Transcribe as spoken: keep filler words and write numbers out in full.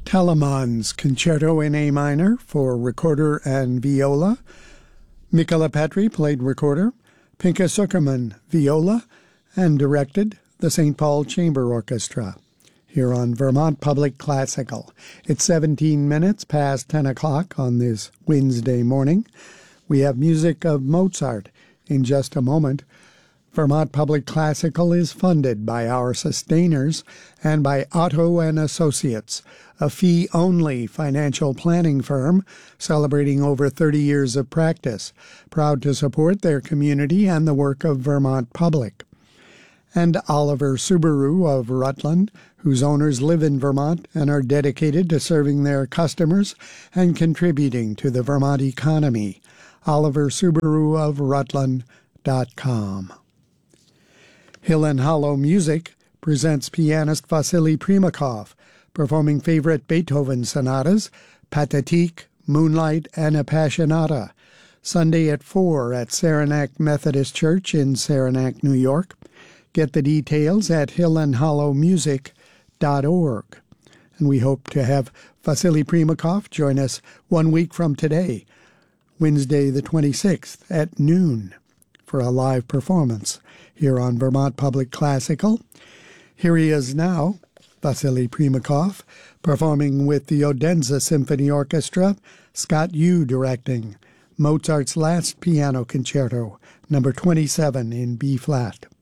Telemann's Concerto in A minor for recorder and viola. Michala Petri played recorder. Pinka Zuckerman, viola, and directed the Saint Paul Chamber Orchestra here on Vermont Public Classical. It's seventeen minutes past ten o'clock on this Wednesday morning. We have music of Mozart in just a moment. Vermont Public Classical is funded by our sustainers and by Otto and Associates, a fee-only financial planning firm celebrating over thirty years of practice, proud to support their community and the work of Vermont Public. And Oliver Subaru of Rutland, whose owners live in Vermont and are dedicated to serving their customers and contributing to the Vermont economy. Oliver Subaru of Rutland dot com. Hill and Hollow Music presents pianist Vasily Primakov, performing favorite Beethoven sonatas, Pathetique, Moonlight, and Appassionata, Sunday at four at Saranac Methodist Church in Saranac, New York. Get the details at hill and hollow music dot org. And we hope to have Vasily Primakov join us one week from today, Wednesday the twenty-sixth at noon, for a live performance here on Vermont Public Classical. Here he is now, Vasily Primakov, performing with the Odense Symphony Orchestra, Scott Yu directing, Mozart's Last Piano Concerto, number twenty-seven in B-flat.